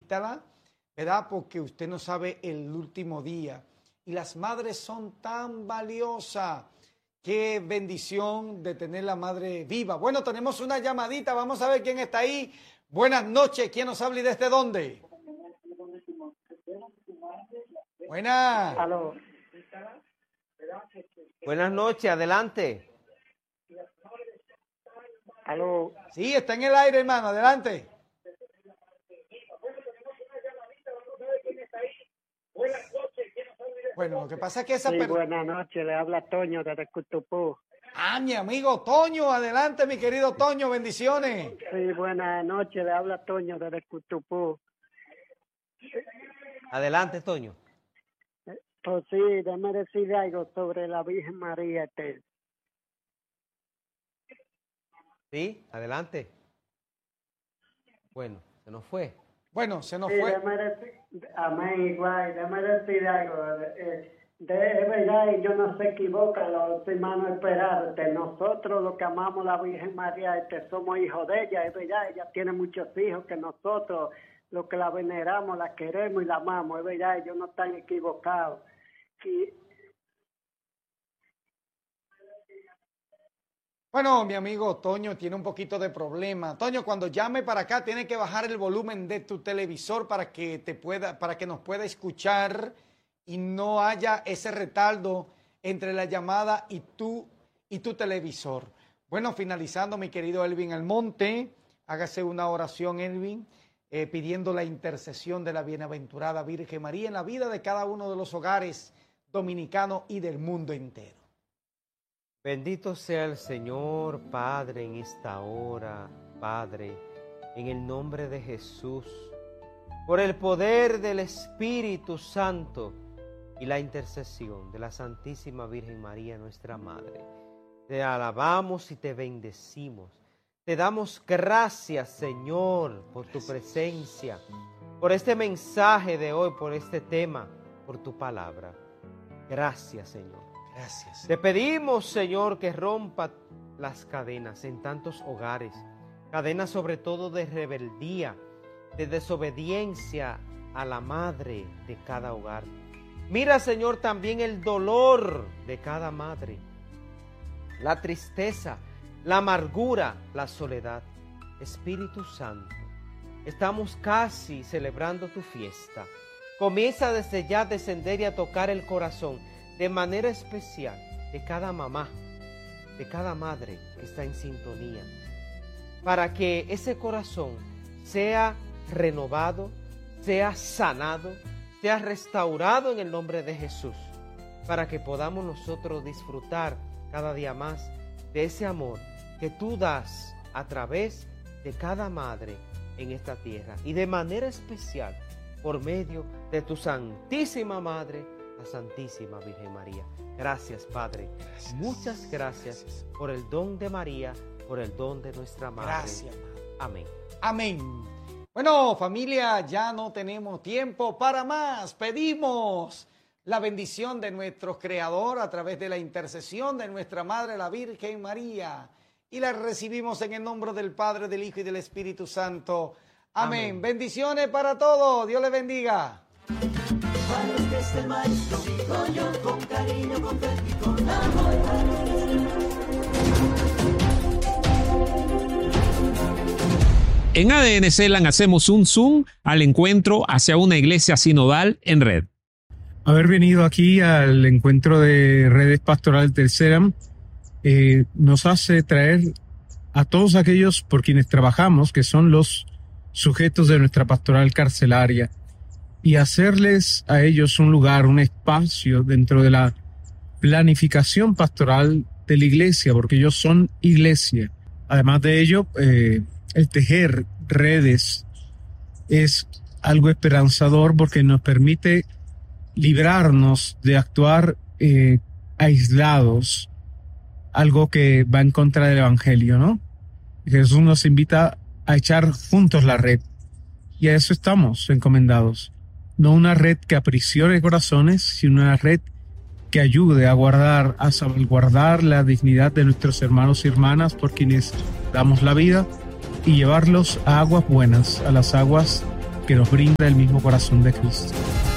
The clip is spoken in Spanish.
felicítala, ¿verdad? Porque usted no sabe el último día. Y las madres son tan valiosas. Qué bendición de tener la madre viva. Bueno, tenemos una llamadita. Vamos a ver quién está ahí. Buenas noches. ¿Quién nos habla y desde dónde? Buenas. Aló. Buenas noches, adelante. Aló. Sí, está en el aire, hermano. Adelante. Bueno, lo que pasa es que esa Sí, persona... buenas noches, le habla Toño desde Cutupú. Ah, mi amigo Toño, adelante, mi querido Toño, bendiciones. Sí, buenas noches, le habla Toño desde Cutupú. Adelante, Toño. Pues sí, déjame decir algo sobre la Virgen María Eterna. Sí, adelante. Bueno, se nos fue. Bueno, se nos Sí, fue. déjame decir, amén, igual, déjame decir algo. Es verdad, ellos no se equivocan, los hermanos esperados. Nosotros los que amamos a la Virgen María, somos hijos de ella, es verdad, ella tiene muchos hijos que nosotros, los que la veneramos, la queremos y la amamos, es verdad, ellos no están equivocados. Y, Bueno, mi amigo Toño tiene un poquito de problema. Toño, cuando llame para acá, tiene que bajar el volumen de tu televisor para que nos pueda escuchar y no haya ese retardo entre la llamada y tu televisor. Bueno, finalizando, mi querido Elvin Almonte, hágase una oración, Elvin, pidiendo la intercesión de la bienaventurada Virgen María en la vida de cada uno de los hogares dominicanos y del mundo entero. Bendito sea el Señor, Padre, en esta hora, Padre, en el nombre de Jesús, por el poder del Espíritu Santo y la intercesión de la Santísima Virgen María, nuestra Madre. Te alabamos y te bendecimos. Te damos gracias, Señor, por tu presencia, por este mensaje de hoy, por este tema, por tu palabra. Gracias, Señor. Gracias. Te pedimos, Señor, que rompa las cadenas en tantos hogares, cadenas sobre todo de rebeldía, de desobediencia a la madre de cada hogar. Mira, Señor, también el dolor de cada madre, la tristeza, la amargura, la soledad. Espíritu Santo, estamos casi celebrando tu fiesta. Comienza desde ya a descender y a tocar el corazón de manera especial de cada mamá, de cada madre que está en sintonía, para que ese corazón sea renovado, sea sanado, sea restaurado en el nombre de Jesús, para que podamos nosotros disfrutar cada día más de ese amor que tú das a través de cada madre en esta tierra y de manera especial por medio de tu Santísima Madre, la Santísima Virgen María. Gracias, Padre. Gracias. Muchas gracias por el don de María, por el don de nuestra Madre. Gracias, Madre. Amén. Amén. Bueno, familia, ya no tenemos tiempo para más. Pedimos la bendición de nuestro Creador a través de la intercesión de nuestra Madre, la Virgen María. Y la recibimos en el nombre del Padre, del Hijo y del Espíritu Santo. Amén. Amén. Bendiciones para todos. Dios les bendiga. Cuando estés el maestro, digo yo, con cariño, con fe y con amor. En ADN CELAN hacemos un zoom al encuentro hacia una iglesia sinodal en red. Haber venido aquí al encuentro de redes pastorales del CELAN nos hace traer a todos aquellos por quienes trabajamos, que son los sujetos de nuestra pastoral carcelaria, y hacerles a ellos un lugar, un espacio dentro de la planificación pastoral de la iglesia, porque ellos son iglesia. Además de ello, el tejer redes es algo esperanzador porque nos permite librarnos de actuar aislados, algo que va en contra del Evangelio, ¿no? Jesús nos invita a echar juntos la red, y a eso estamos encomendados. No una red que aprisione corazones, sino una red que ayude a salvaguardar la dignidad de nuestros hermanos y hermanas por quienes damos la vida, y llevarlos a aguas buenas, a las aguas que nos brinda el mismo corazón de Cristo.